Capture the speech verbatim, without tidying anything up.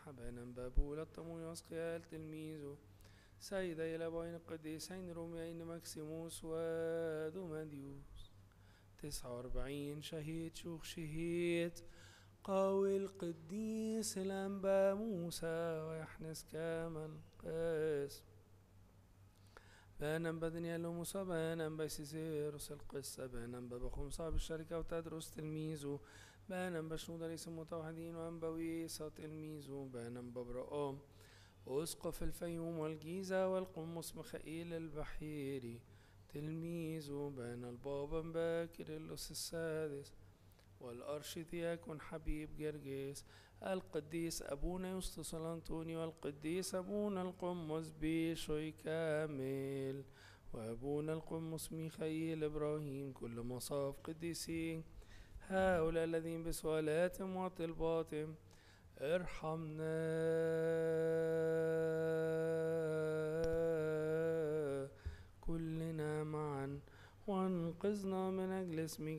حبانا بابول الطمون واسقيال تلميذه سيدي الأبوين القديسين روميين مكسيموس ودوماديوس تسعة وأربعين شهيد شيوخ شهيد قاوي القديس الأنبا موسى ويحنس كامل قاس بانم بدنيالو موسى بانم بيسيسيروس القصة بانم ببخوم صاحب الشركة وتدرس تلميذه بانم بشنود رئيس المتوحدين وأنبويسة تلميذه بانم ببرقام أسقف الفيوم والجيزة والقمص ميخائيل البحيري تلميذه بان البابا باكر اللص السادس والأرشدياكون حبيب جرجيس القديس أبونا يسطس الأنطوني والقديس أبونا القمص بيشوي كامل وأبونا القمص ميخائيل إبراهيم كل مصاف قديسين هؤلاء الذين بسؤالاتهم وطلباتهم ارحمنا كلنا معا وانقذنا من أجل اسمك